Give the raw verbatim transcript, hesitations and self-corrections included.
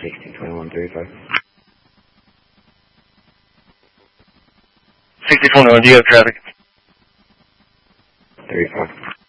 sixty twenty-one thirty-five. sixty twenty-one, do you have traffic? thirty-five.